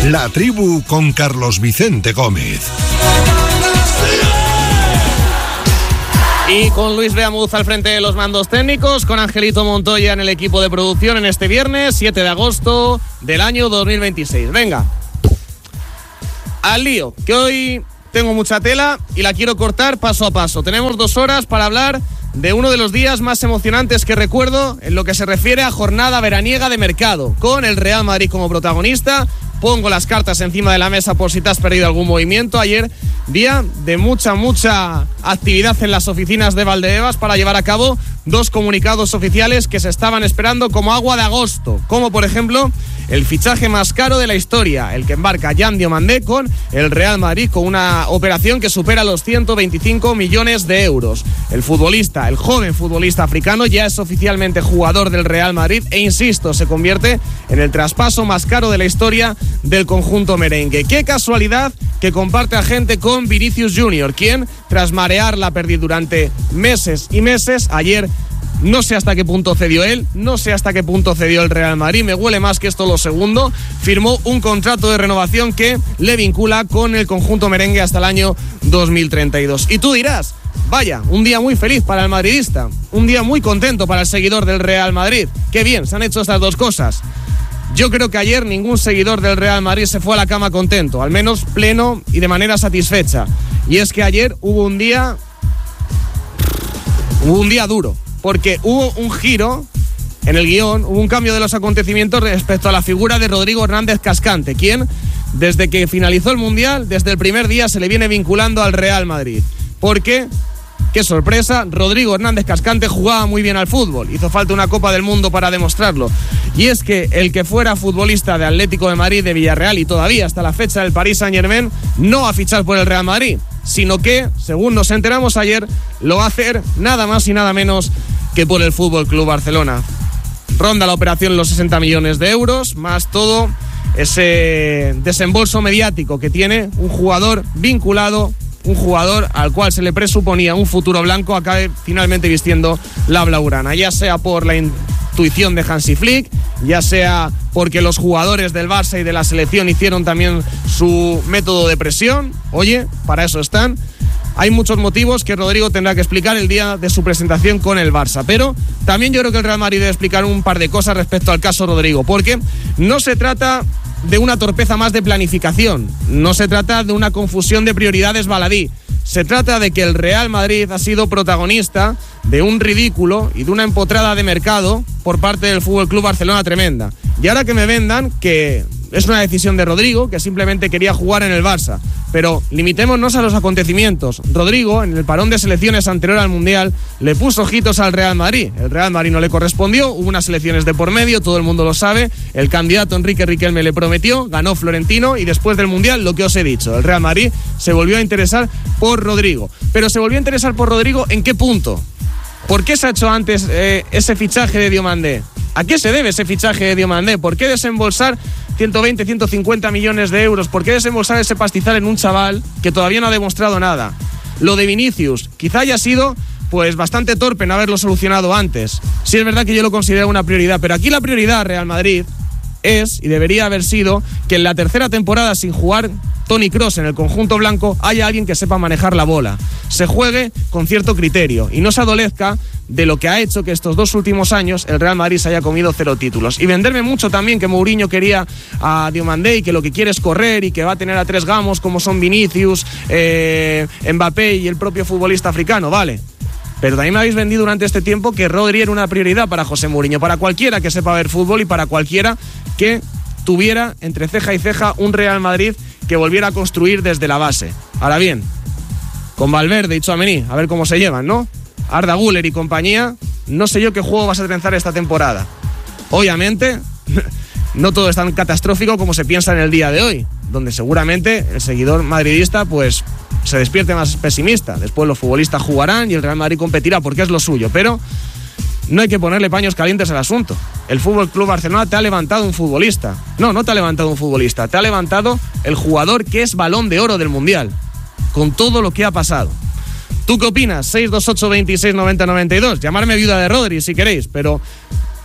La Tribu con Carlos Vicente Gómez. Y con Luis Beamuz al frente de los mandos técnicos, con Angelito Montoya en el equipo de producción en este viernes 7 de agosto del año 2026. Venga, al lío, que hoy tengo mucha tela y la quiero cortar paso a paso. Tenemos 2 horas para hablar de uno de los días más emocionantes que recuerdo en lo que se refiere a jornada veraniega de mercado, con el Real Madrid como protagonista. Pongo las cartas encima de la mesa por si te has perdido algún movimiento. Ayer, día de mucha actividad en las oficinas de Valdebebas para llevar a cabo 2 comunicados oficiales que se estaban esperando como agua de agosto, como por ejemplo el fichaje más caro de la historia, el que embarca Yan Diomandé con el Real Madrid, con una operación que supera los 125 millones de euros. El joven futbolista africano ya es oficialmente jugador del Real Madrid e, insisto, se convierte en el traspaso más caro de la historia del conjunto merengue. Qué casualidad que comparte agente con Vinicius Junior, quien, tras marearla, perdió durante meses y meses, ayer no sé hasta qué punto cedió él, no sé hasta qué punto cedió el Real Madrid, me huele más que esto lo segundo, firmó un contrato de renovación que le vincula con el conjunto merengue hasta el año 2032. Y tú dirás, vaya, un día muy feliz para el madridista, un día muy contento para el seguidor del Real Madrid. Qué bien, se han hecho estas 2 cosas. Yo creo que ayer ningún seguidor del Real Madrid se fue a la cama contento, al menos pleno y de manera satisfecha. Y es que ayer hubo un día duro, porque hubo un giro en el guión, hubo un cambio de los acontecimientos respecto a la figura de Rodrigo Hernández Cascante, quien, desde que finalizó el Mundial, desde el primer día se le viene vinculando al Real Madrid. Porque, qué sorpresa, Rodrigo Hernández Cascante jugaba muy bien al fútbol, hizo falta una Copa del Mundo para demostrarlo. Y es que el que fuera futbolista de Atlético de Madrid, de Villarreal y todavía hasta la fecha del Paris Saint-Germain, no va a fichar por el Real Madrid, sino que, según nos enteramos ayer, lo va a hacer nada más y nada menos que por el Fútbol Club Barcelona. Ronda la operación los 60 millones de euros, más todo ese desembolso mediático que tiene un jugador vinculado, un jugador al cual se le presuponía un futuro blanco, acabe finalmente vistiendo la blaugrana, ya sea por la intuición de Hansi Flick, ya sea porque los jugadores del Barça y de la selección hicieron también su método de presión. Oye, para eso están. Hay muchos motivos que Rodrigo tendrá que explicar el día de su presentación con el Barça, pero también yo creo que el Real Madrid debe explicar un par de cosas respecto al caso Rodrigo, porque no se trata de una torpeza más de planificación, no se trata de una confusión de prioridades baladí, se trata de que el Real Madrid ha sido protagonista de un ridículo y de una empotrada de mercado por parte del Fútbol Club Barcelona tremenda. Y ahora que me vendan que es una decisión de Rodrigo, que simplemente quería jugar en el Barça. Pero limitémonos a los acontecimientos. Rodrigo, en el parón de selecciones anterior al Mundial, le puso ojitos al Real Madrid. El Real Madrid no le correspondió, hubo unas elecciones de por medio, todo el mundo lo sabe. El candidato Enrique Riquelme le prometió, ganó Florentino y después del Mundial, lo que os he dicho, el Real Madrid se volvió a interesar por Rodrigo. Pero se volvió a interesar por Rodrigo, ¿en qué punto? ¿Por qué se ha hecho antes ese fichaje de Diomandé? ¿A qué se debe ese fichaje de Diomandé? ¿Por qué desembolsar 120, 150 millones de euros? ¿Por qué desembolsar ese pastizal en un chaval que todavía no ha demostrado nada? Lo de Vinicius, quizá haya sido pues bastante torpe en haberlo solucionado antes. Sí es verdad que yo lo considero una prioridad, pero aquí la prioridad, Real Madrid, es y debería haber sido que en la tercera temporada sin jugar Toni Kroos en el conjunto blanco haya alguien que sepa manejar la bola, se juegue con cierto criterio y no se adolezca de lo que ha hecho que estos 2 últimos años el Real Madrid se haya comido 0 títulos. Y venderme mucho también que Mourinho quería a Diomandé y que lo que quiere es correr y que va a tener a 3 gamos como son Vinicius, Mbappé y el propio futbolista africano, vale. Pero también me habéis vendido durante este tiempo que Rodri era una prioridad para José Mourinho, para cualquiera que sepa ver fútbol y para cualquiera que tuviera entre ceja y ceja un Real Madrid que volviera a construir desde la base. Ahora bien, con Valverde y Tchouaméni, a ver cómo se llevan, ¿no? Arda Güler y compañía, no sé yo qué juego vas a trenzar esta temporada. Obviamente, no todo es tan catastrófico como se piensa en el día de hoy, donde seguramente el seguidor madridista pues se despierte más pesimista. Después los futbolistas jugarán y el Real Madrid competirá porque es lo suyo, pero no hay que ponerle paños calientes al asunto. El Fútbol Club Barcelona te ha levantado un futbolista. No te ha levantado un futbolista, te ha levantado el jugador que es Balón de Oro del Mundial, con todo lo que ha pasado. ¿Tú qué opinas? 628 26 90 92. Llamarme viuda de Rodri si queréis, pero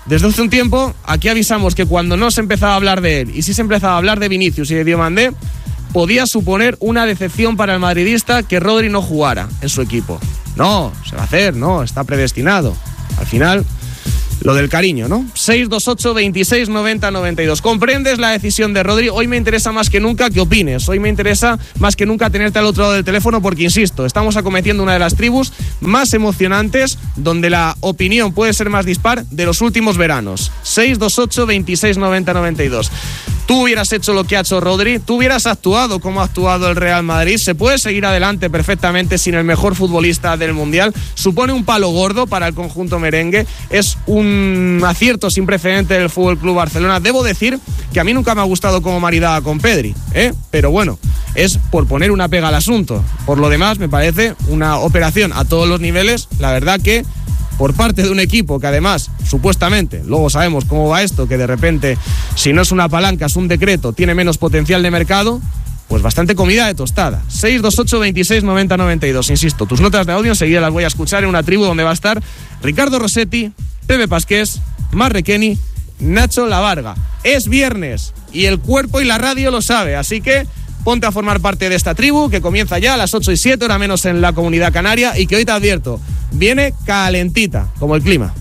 desde hace un tiempo, aquí avisamos que cuando no se empezaba a hablar de él y sí se empezaba a hablar de Vinicius y de Diomandé, podía suponer una decepción para el madridista que Rodri no jugara en su equipo. No, se va a hacer, no, está predestinado. Al final, lo del cariño, ¿no? 628 26 90 92. ¿Comprendes la decisión de Rodri? Hoy me interesa más que nunca que opines. Hoy me interesa más que nunca tenerte al otro lado del teléfono porque, insisto, estamos acometiendo una de las tribus más emocionantes donde la opinión puede ser más dispar de los últimos veranos. 628 26 90 92. Tú hubieras hecho lo que ha hecho Rodri, tú hubieras actuado como ha actuado el Real Madrid. Se puede seguir adelante perfectamente sin el mejor futbolista del Mundial. Supone un palo gordo para el conjunto merengue. Es un acierto sin precedente del Fútbol Club Barcelona. Debo decir que a mí nunca me ha gustado cómo maridaba con Pedri, pero bueno, es por poner una pega al asunto. Por lo demás, me parece una operación a todos los niveles. La verdad que por parte de un equipo que además, supuestamente, luego sabemos cómo va esto, que de repente, si no es una palanca, es un decreto, tiene menos potencial de mercado, pues bastante comida de tostada. 628 26 90 92. Insisto, tus notas de audio enseguida las voy a escuchar en una tribu donde va a estar Ricardo Rossetti, Pepe Pasqués, Mar Requeni, Nacho Lavarga. Es viernes y el cuerpo y la radio lo sabe, así que ponte a formar parte de esta tribu que comienza ya a las 8:07, hora menos en la Comunidad Canaria, y que hoy te advierto, viene calentita, como el clima.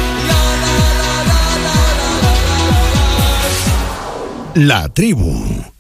La tribu.